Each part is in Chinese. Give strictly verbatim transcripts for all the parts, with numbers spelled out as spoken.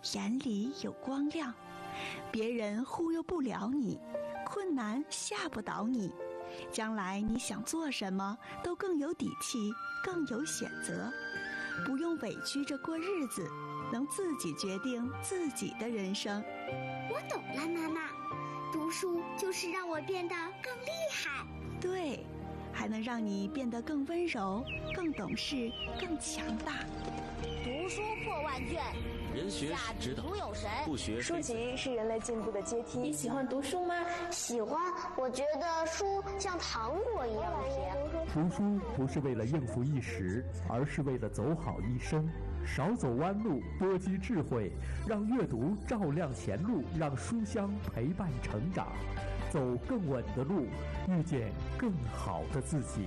眼里有光亮，别人忽悠不了你，困难吓不倒你，将来你想做什么都更有底气，更有选择，不用委屈着过日子，能自己决定自己的人生。 我懂了，妈妈，读书就是让我变得更厉害。 对，还能让你变得更温柔，更懂事，更强大。 读书破万卷， 人学是指导，不学书籍是人类进步的阶梯。 你喜欢读书吗？ 喜欢，我觉得书像糖果一样甜。 读书不是为了应付一时，而是为了走好一生。少走弯路，多积智慧，让阅读照亮前路，让书香陪伴成长，走更稳的路，遇见更好的自己。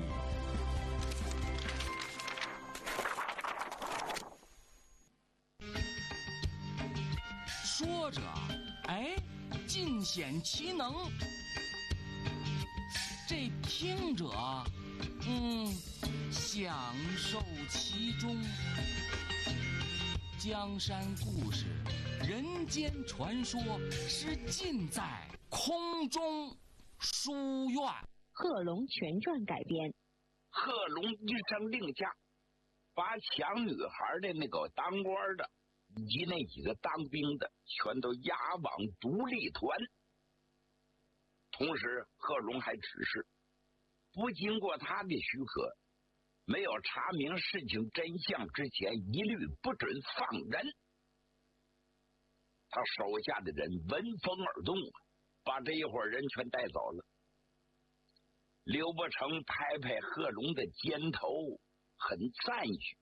说着，哎，尽显其能；这听者，嗯，享受其中。江山故事，人间传说，是尽在空中书院。 贺龙全传改编。 贺龙一声令下，把抢女孩的那个当官的以及那几个当兵的全都押往独立团。同时贺龙还指示，不经过他的许可，没有查明事情真相之前，一律不准放人。他手下的人闻风而动，把这一伙人全带走了。刘伯承拍拍贺龙的肩头，很赞许，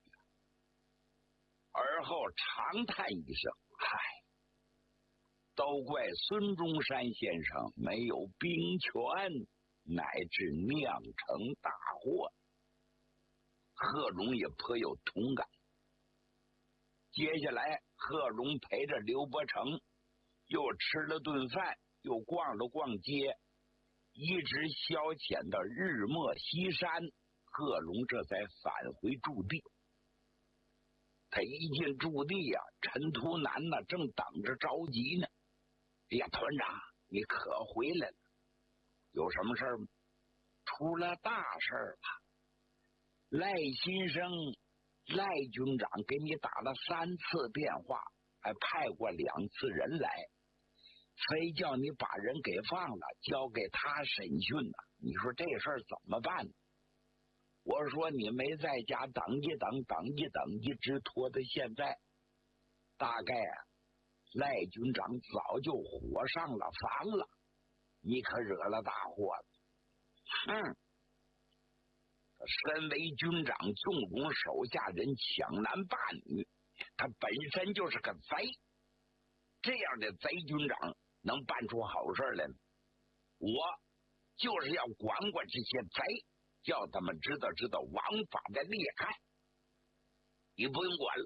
而后长叹一声：“嗨，都怪孙中山先生没有兵权，乃至酿成大祸。”贺龙也颇有同感。接下来贺龙陪着刘伯承又吃了顿饭，又逛了逛街，一直消遣到日没西山，贺龙这才返回驻地。他一进驻地呀、啊，陈图南呢正等着着急呢。哎呀，团长，你可回来了，有什么事儿吗？出了大事儿了。赖先生，赖军长给你打了三次电话，还派过两次人来，非叫你把人给放了，交给他审讯了。你说这事儿怎么办？我说你没在家等一等，等一等，一直拖到现在，大概啊，赖军长早就火上了烦了，你可惹了大祸了。嗯。身为军长，纵容手下人抢男霸女，他本身就是个贼。这样的贼军长能办出好事来吗？我就是要管管这些贼，叫他们知道知道王法的厉害。你不用管了。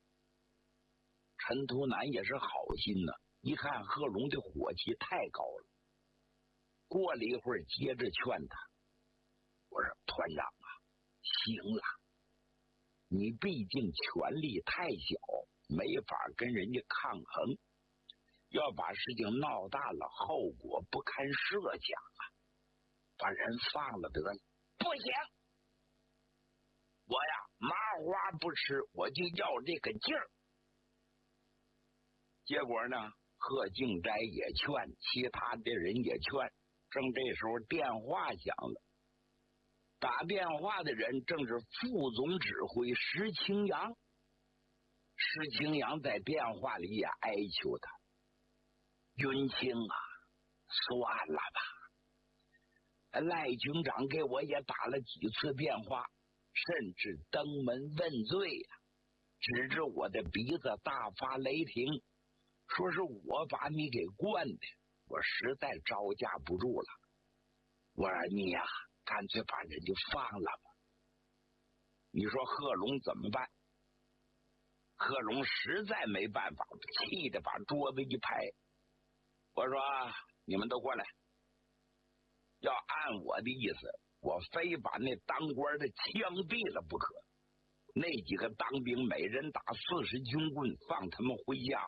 陈图南也是好心呢，一看贺龙的火气太高了，过了一会儿接着劝他，我说团长啊，行了，你毕竟权力太小，没法跟人家抗衡，要把事情闹大了，后果不堪设想啊，把人放了得了。不行，我呀麻花不吃，我就要这个劲儿。结果呢，贺敬斋也劝，其他的人也劝，正这时候电话响了，打电话的人正是副总指挥石青阳。石青阳在电话里也哀求他，云清啊，算了吧，赖军长给我也打了几次电话，甚至登门问罪呀、啊，指着我的鼻子大发雷霆，说是我把你给惯的，我实在招架不住了。我说你呀、啊，干脆把人就放了吧。你说贺龙怎么办？贺龙实在没办法，气得把桌子一拍，我说你们都过来，要按我的意思，我非把那当官的枪毙了不可。那几个当兵每人打四十军棍，放他们回家，